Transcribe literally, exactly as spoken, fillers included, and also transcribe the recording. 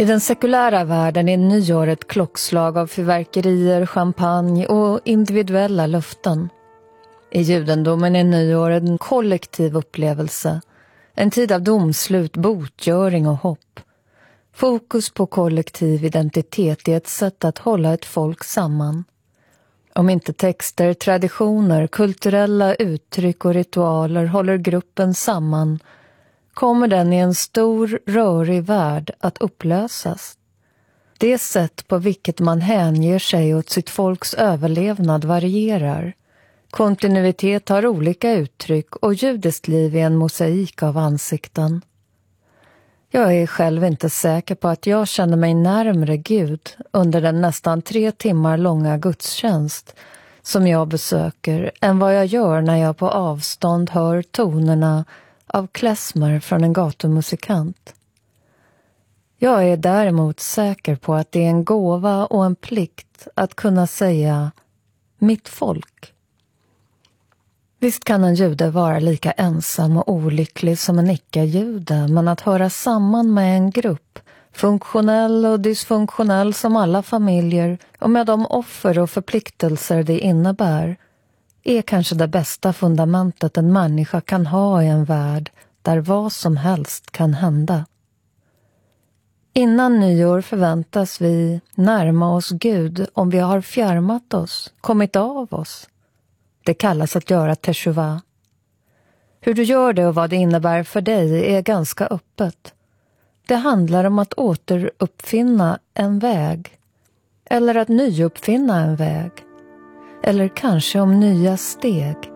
I den sekulära världen är nyår ett klockslag av fyrverkerier, champagne och individuella löften. I judendomen är nyår en kollektiv upplevelse, en tid av domslut, botgöring och hopp. Fokus på kollektiv identitet är ett sätt att hålla ett folk samman. Om inte texter, traditioner, kulturella uttryck och ritualer håller gruppen samman, kommer den i en stor, rörig värld att upplösas. Det sätt på vilket man hänger sig åt sitt folks överlevnad varierar. Kontinuitet har olika uttryck och judiskt liv är en mosaik av ansikten. Jag är själv inte säker på att jag känner mig närmare Gud under den nästan tre timmar långa gudstjänst som jag besöker än vad jag gör när jag på avstånd hör tonerna av klezmer från en gatumusikant. Jag är däremot säker på att det är en gåva och en plikt att kunna säga mitt folk. Visst kan en jude vara lika ensam och olycklig som en icke-jude, men att höra samman med en grupp, funktionell och dysfunktionell som alla familjer och med de offer och förpliktelser det innebär, är kanske det bästa fundamentet en människa kan ha i en värld där vad som helst kan hända. Innan nyår förväntas vi närma oss Gud om vi har fjärmat oss, kommit av oss. Det kallas att göra teshuva. Hur du gör det och vad det innebär för dig är ganska öppet. Det handlar om att återuppfinna en väg. Eller att nyuppfinna en väg. Eller kanske om nya steg.